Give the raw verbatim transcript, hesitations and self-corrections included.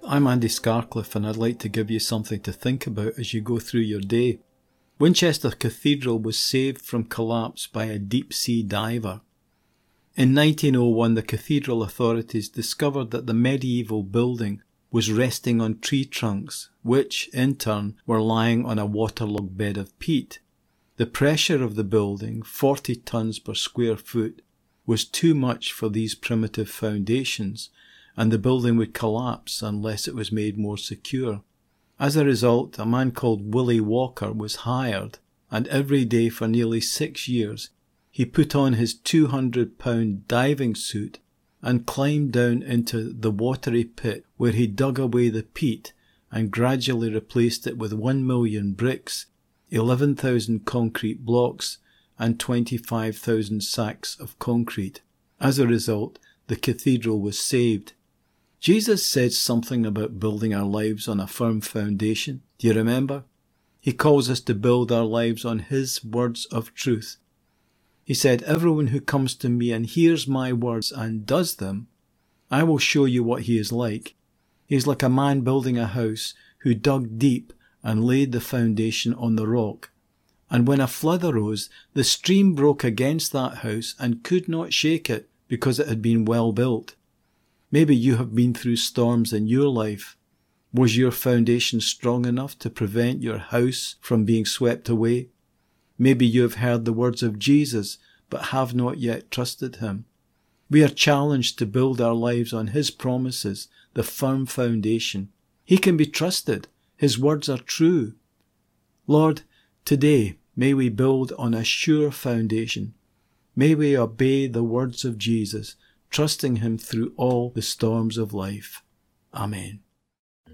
I'm Andy Scarcliffe, and I'd like to give you something to think about as you go through your day. Winchester Cathedral was saved from collapse by a deep-sea diver. In nineteen oh one, the cathedral authorities discovered that the medieval building was resting on tree trunks, which, in turn, were lying on a waterlogged bed of peat. The pressure of the building, forty tons per square foot, was too much for these primitive foundations, and the building would collapse unless it was made more secure. As a result, a man called Willie Walker was hired, and every day for nearly six years he put on his two hundred pound diving suit and climbed down into the watery pit, where he dug away the peat and gradually replaced it with one million bricks, eleven thousand concrete blocks, and twenty-five thousand sacks of concrete. As a result, the cathedral was saved. Jesus said something about building our lives on a firm foundation. Do you remember? He calls us to build our lives on His words of truth. He said, "Everyone who comes to me and hears my words and does them, I will show you what he is like. He is like a man building a house who dug deep and laid the foundation on the rock. And when a flood arose, the stream broke against that house and could not shake it because it had been well built." Maybe you have been through storms in your life. Was your foundation strong enough to prevent your house from being swept away? Maybe you have heard the words of Jesus, but have not yet trusted Him. We are challenged to build our lives on His promises, the firm foundation. He can be trusted. His words are true. Lord, today may we build on a sure foundation. May we obey the words of Jesus, trusting Him through all the storms of life. Amen.